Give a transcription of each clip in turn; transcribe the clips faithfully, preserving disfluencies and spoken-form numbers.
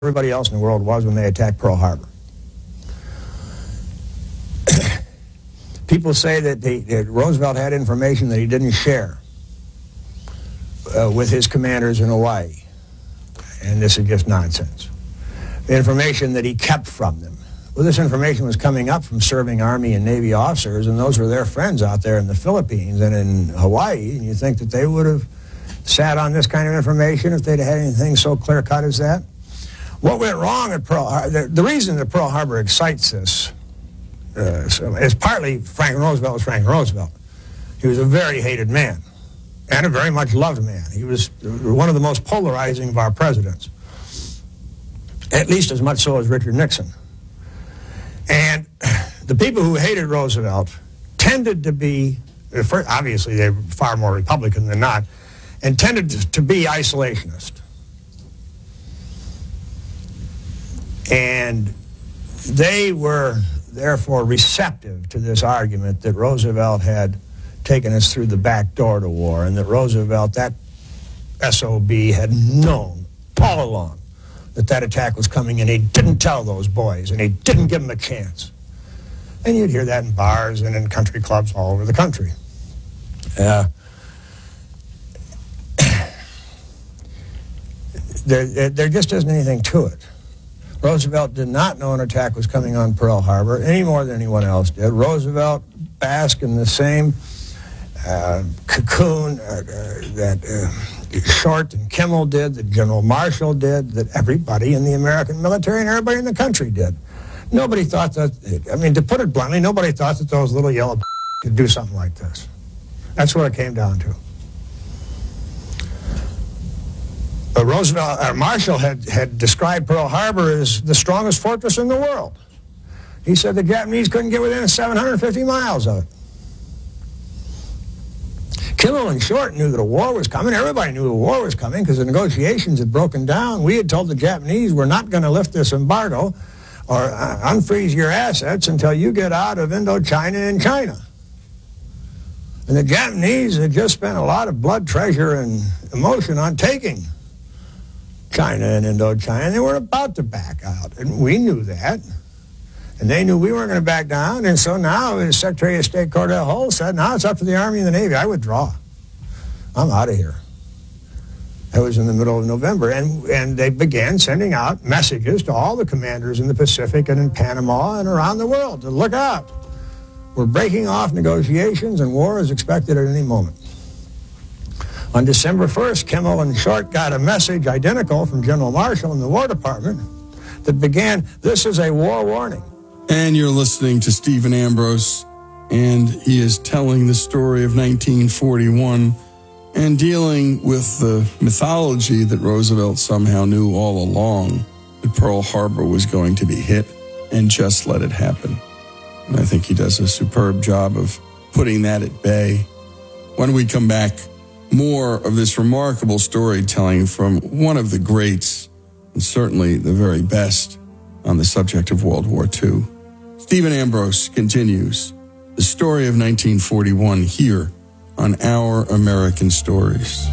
everybody else in the world was when they attacked Pearl Harbor. People say that, they, that Roosevelt had information that he didn't share uh, with his commanders in Hawaii. And this is just nonsense. The information that he kept from them. Well, this information was coming up from serving Army and Navy officers, and those were their friends out there in the Philippines and in Hawaii, and you think that they would have sat on this kind of information if they'd had anything so clear-cut as that? What went wrong at Pearl Harbor, the, the reason that Pearl Harbor excites this uh, is partly Franklin Roosevelt was Franklin Roosevelt. He was a very hated man and a very much loved man. He was one of the most polarizing of our presidents, at least as much so as Richard Nixon. And the people who hated Roosevelt tended to be, obviously they were far more Republican than not, and tended to be isolationist. And they were, therefore, receptive to this argument that Roosevelt had taken us through the back door to war, and that Roosevelt, that S O B, had known all along that that attack was coming, and he didn't tell those boys, and he didn't give them a chance. And you'd hear that in bars and in country clubs all over the country. Uh, there, there just isn't anything to it. Roosevelt did not know an attack was coming on Pearl Harbor any more than anyone else did. Roosevelt basked in the same uh, cocoon uh, uh, that uh, Short and Kimmel did, that General Marshall did, that everybody in the American military and everybody in the country did. Nobody thought that, I mean, to put it bluntly, nobody thought that those little yellow could do something like this. That's what it came down to. Uh, Roosevelt, uh, Marshall had, had described Pearl Harbor as the strongest fortress in the world. He said the Japanese couldn't get within seven hundred fifty miles of it. Kimmel and Short knew that a war was coming. Everybody knew a war was coming because the negotiations had broken down. We had told the Japanese, we're not going to lift this embargo or uh, unfreeze your assets until you get out of Indochina and China. And the Japanese had just spent a lot of blood, treasure, and emotion on taking China and Indochina, and they were about to back out. And we knew that. And they knew we weren't going to back down. And so now, as Secretary of State Cordell Hull said, now it's up to the Army and the Navy. I withdraw. I'm out of here. That was in the middle of November. And, and they began sending out messages to all the commanders in the Pacific and in Panama and around the world to look out. We're breaking off negotiations, and war is expected at any moment. On December first, Kimmel and Short got a message identical from General Marshall in the War Department that began, this is a war warning. And you're listening to Stephen Ambrose, and he is telling the story of nineteen forty-one and dealing with the mythology that Roosevelt somehow knew all along that Pearl Harbor was going to be hit and just let it happen. And I think he does a superb job of putting that at bay. When we come back, more of this remarkable storytelling from one of the greats, and certainly the very best on the subject of World War Two. Stephen Ambrose continues the story of nineteen forty-one here on Our American Stories.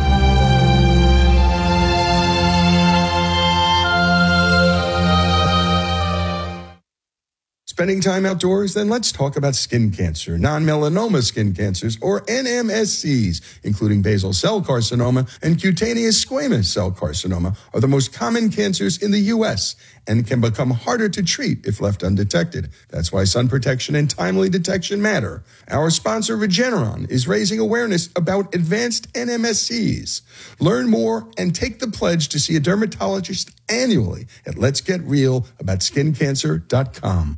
Spending time outdoors? Then let's talk about skin cancer, non-melanoma skin cancers, or N M S Cs, including basal cell carcinoma and cutaneous squamous cell carcinoma, are the most common cancers in the U S and can become harder to treat if left undetected. That's why sun protection and timely detection matter. Our sponsor, Regeneron, is raising awareness about advanced N M S Cs. Learn more and take the pledge to see a dermatologist annually at lets get real about skin cancer dot com.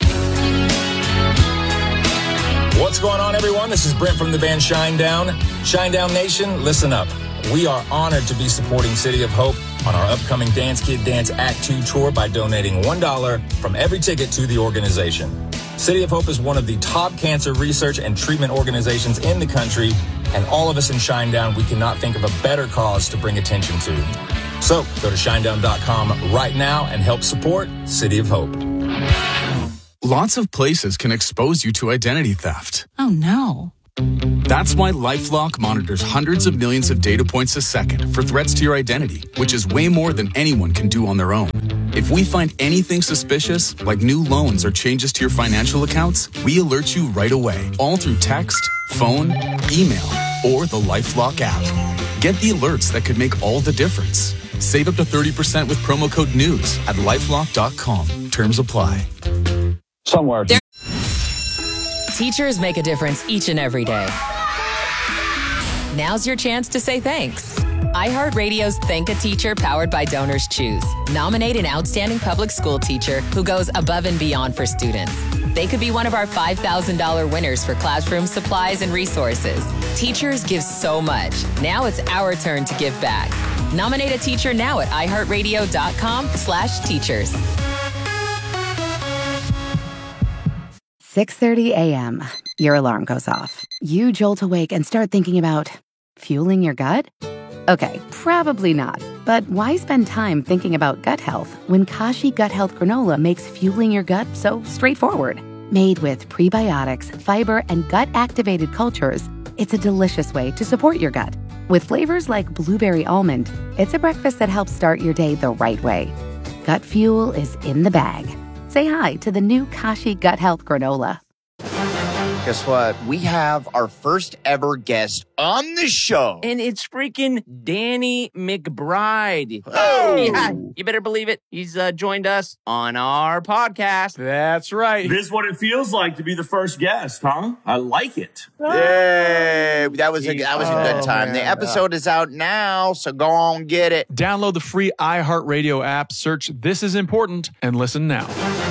What's going on, everyone? This is Brent from the band Shinedown. Shinedown Nation, listen up. We are honored to be supporting City of Hope on our upcoming Dance Kid Dance Act two tour by donating one dollar from every ticket to the organization. City of Hope is one of the top cancer research and treatment organizations in the country, and all of us in Shinedown, we cannot think of a better cause to bring attention to. So go to shinedown dot com right now and help support City of Hope. Lots of places can expose you to identity theft. Oh, no. That's why LifeLock monitors hundreds of millions of data points a second for threats to your identity, which is way more than anyone can do on their own. If we find anything suspicious, like new loans or changes to your financial accounts, we alert you right away, all through text, phone, email, or the LifeLock app. Get the alerts that could make all the difference. Save up to thirty percent with promo code NEWS at lifelock dot com. Terms apply. Somewhere. There- Teachers make a difference each and every day. Now's your chance to say thanks. iHeartRadio's Thank a Teacher, powered by Donors Choose. Nominate an outstanding public school teacher who goes above and beyond for students. They could be one of our five thousand dollars winners for classroom supplies and resources. Teachers give so much. Now it's our turn to give back. Nominate a teacher now at iHeartRadio.com slash teachers. six thirty a.m. Your alarm goes off. You jolt awake and start thinking about fueling your gut? Okay, probably not. But why spend time thinking about gut health when Kashi Gut Health Granola makes fueling your gut so straightforward? Made with prebiotics, fiber, and gut-activated cultures, it's a delicious way to support your gut. With flavors like blueberry almond, it's a breakfast that helps start your day the right way. Gut fuel is in the bag. Say hi to the new Kashi Gut Health Granola. Guess what? We have our first ever guest on the show. And it's freaking Danny McBride. Oh! Yeah, you better believe it. He's uh, joined us on our podcast. That's right. This is what it feels like to be the first guest, huh? I like it. Yay! That was a, that was a good Oh, time. man. The episode is out now, so go on get it. Download the free iHeartRadio app, search This Is Important, and listen now.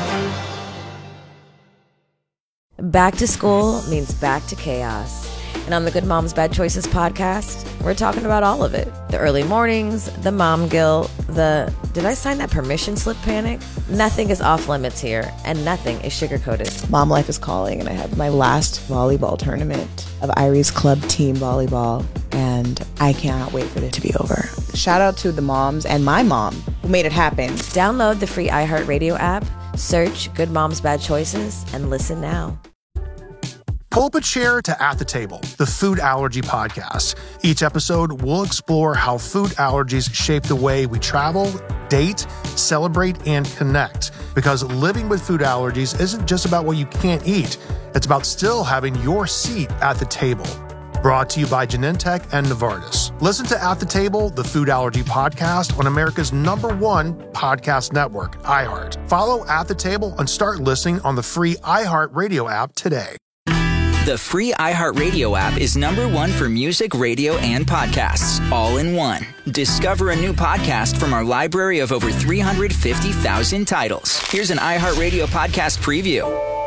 Back to school means back to chaos. And on the Good Moms Bad Choices podcast, we're talking about all of it. The early mornings, the mom guilt, the did I sign that permission slip panic? Nothing is off limits here, and nothing is sugar-coated. Mom life is calling, and I have my last volleyball tournament of Irie's Club Team Volleyball, and I cannot wait for it to be over. Shout out to the moms and my mom who made it happen. Download the free iHeartRadio app, search Good Moms Bad Choices, and listen now. Pull up a chair to At the Table, the food allergy podcast. Each episode, we'll explore how food allergies shape the way we travel, date, celebrate, and connect. Because living with food allergies isn't just about what you can't eat. It's about still having your seat at the table. Brought to you by Genentech and Novartis. Listen to At the Table, the food allergy podcast on America's number one podcast network, iHeart. Follow At the Table and start listening on the free iHeartRadio app today. The free iHeartRadio app is number one for music, radio, and podcasts, all in one. Discover a new podcast from our library of over three hundred fifty thousand titles. Here's an iHeartRadio podcast preview.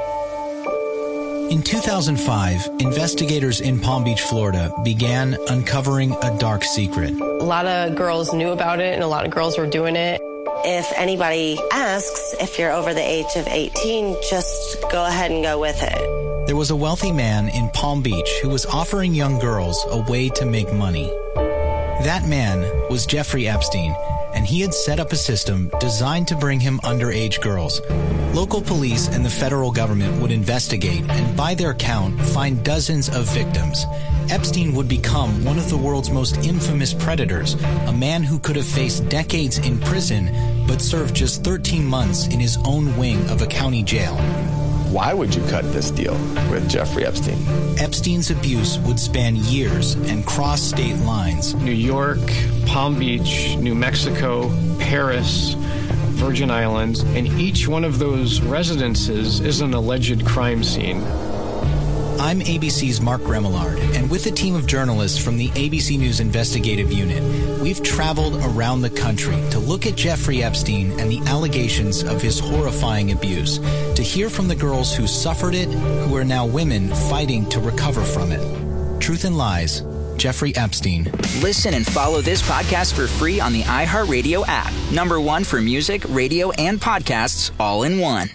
In two thousand five, investigators in Palm Beach, Florida, began uncovering a dark secret. A lot of girls knew about it, and a lot of girls were doing it. If anybody asks if you're over the age of eighteen, just go ahead and go with it. There was a wealthy man in Palm Beach who was offering young girls a way to make money. That man was Jeffrey Epstein, and he had set up a system designed to bring him underage girls. Local police and the federal government would investigate and, by their count, find dozens of victims. Epstein would become one of the world's most infamous predators, a man who could have faced decades in prison but served just thirteen months in his own wing of a county jail. Why would you cut this deal with Jeffrey Epstein? Epstein's abuse would span years and cross state lines. New York, Palm Beach, New Mexico, Paris, Virgin Islands, and each one of those residences is an alleged crime scene. I'm A B C's Mark Remillard, and with a team of journalists from the A B C News Investigative Unit, we've traveled around the country to look at Jeffrey Epstein and the allegations of his horrifying abuse, to hear from the girls who suffered it, who are now women fighting to recover from it. Truth and Lies, Jeffrey Epstein. Listen and follow this podcast for free on the iHeartRadio app. Number one for music, radio, and podcasts, all in one.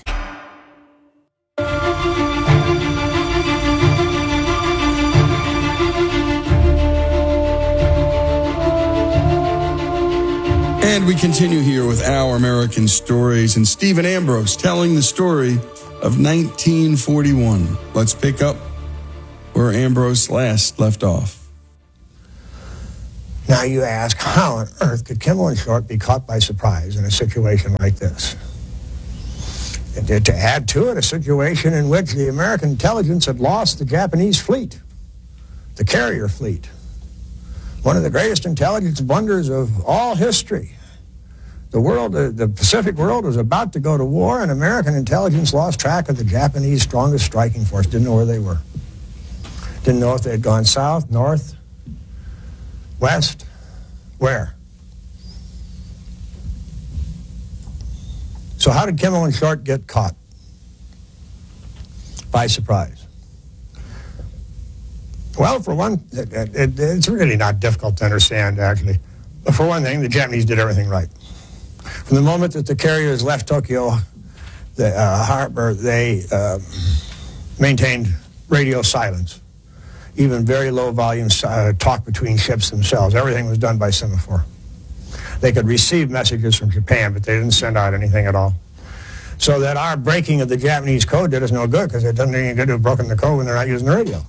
And we continue here with Our American Stories and Stephen Ambrose telling the story of nineteen forty-one. Let's pick up where Ambrose last left off. Now you ask, how on earth could Kimmel and Short be caught by surprise in a situation like this? And to add to it, a situation in which the American intelligence had lost the Japanese fleet, the carrier fleet, one of the greatest intelligence blunders of all history. The world, uh, the Pacific world was about to go to war, and American intelligence lost track of the Japanese strongest striking force, didn't know where they were. Didn't know if they had gone south, north, west, where? So how did Kimmel and Short get caught? By surprise. Well, for one, it, it, it's really not difficult to understand, actually. But for one thing, the Japanese did everything right. From the moment that the carriers left Tokyo the, uh, harbor, they uh, maintained radio silence. Even very low volume uh, talk between ships themselves. Everything was done by semaphore. They could receive messages from Japan, but they didn't send out anything at all. So that our breaking of the Japanese code did us no good, because it doesn't do any good to have broken the code when they're not using the radio.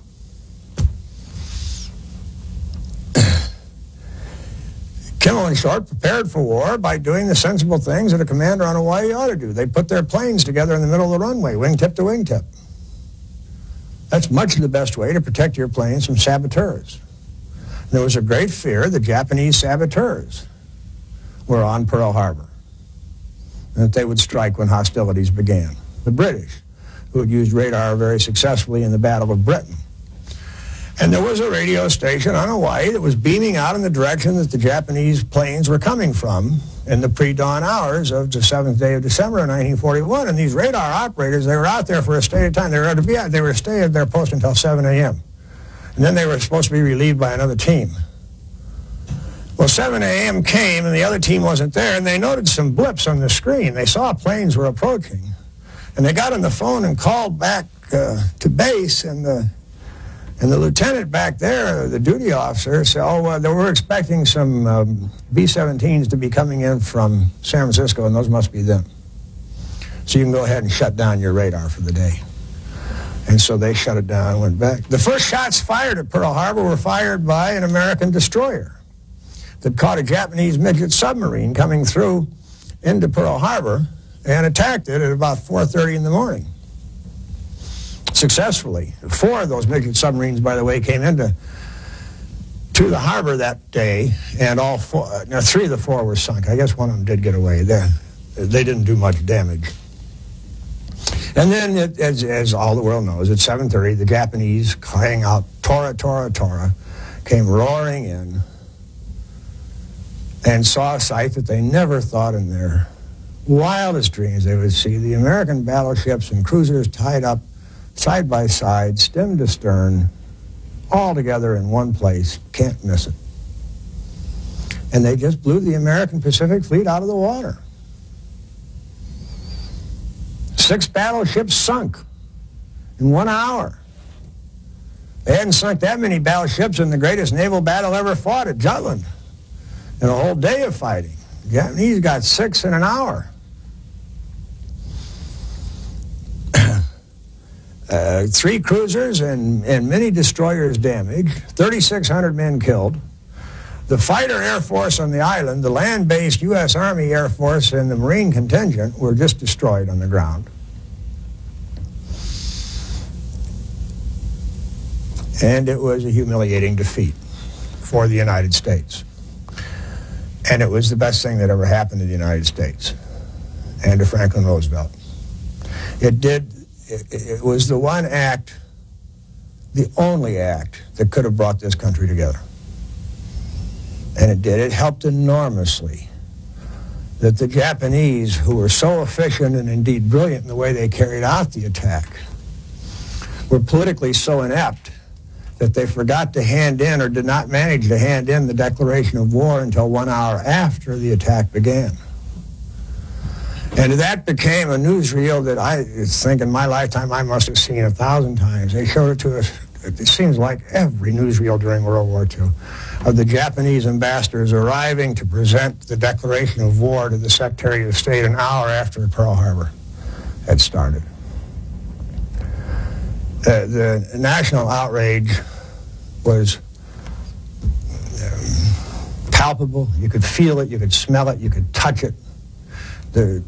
Kimmel and Short prepared for war by doing the sensible things that a commander on Hawaii ought to do. They put their planes together in the middle of the runway, wingtip to wingtip. That's much the best way to protect your planes from saboteurs. And there was a great fear the Japanese saboteurs were on Pearl Harbor, and that they would strike when hostilities began. The British, who had used radar very successfully in the Battle of Britain. And there was a radio station on Hawaii that was beaming out in the direction that the Japanese planes were coming from in the pre-dawn hours of the seventh day of December nineteen forty-one. And these radar operators, they were out there for a stated time. They were to be out, they were to stay at their post until seven a.m. And then they were supposed to be relieved by another team. Well, seven a.m. came, and the other team wasn't there, and they noted some blips on the screen. They saw planes were approaching. And they got on the phone and called back uh, to base, and the And the lieutenant back there, the duty officer, said, oh, uh, they were expecting some um, B seventeens to be coming in from San Francisco, and those must be them. So you can go ahead and shut down your radar for the day. And so they shut it down and went back. The first shots fired at Pearl Harbor were fired by an American destroyer that caught a Japanese midget submarine coming through into Pearl Harbor and attacked it at about four thirty in the morning. Successfully. Four of those midget submarines, by the way, came into to the harbor that day, and all four, now three of the four were sunk. I guess one of them did get away. They, they didn't do much damage. And then, it, as, as all the world knows, at seven thirty, the Japanese, crying out, Tora, Tora, Tora, came roaring in and saw a sight that they never thought in their wildest dreams they would see. The American battleships and cruisers tied up side by side, stem to stern, all together in one place. Can't miss it. And they just blew the American Pacific Fleet out of the water. Six battleships sunk in one hour. They hadn't sunk that many battleships in the greatest naval battle ever fought at Jutland in a whole day of fighting. The Japanese got six in an hour. Uh, three cruisers and, and many destroyers damaged, thirty-six hundred men killed. The fighter Air Force on the island, the land-based U S Army Air Force and the Marine contingent were just destroyed on the ground. And it was a humiliating defeat for the United States. And it was the best thing that ever happened to the United States and to Franklin Roosevelt. It did It was the one act, the only act, that could have brought this country together. And it did. It helped enormously that the Japanese, who were so efficient and indeed brilliant in the way they carried out the attack, were politically so inept that they forgot to hand in or did not manage to hand in the declaration of war until one hour after the attack began. And that became a newsreel that I think in my lifetime I must have seen a thousand times. They showed it to us, it seems like every newsreel during World War Two, of the Japanese ambassadors arriving to present the declaration of war to the Secretary of State an hour after Pearl Harbor had started. Uh, the national outrage was um, palpable. You could feel it, you could smell it, you could touch it. The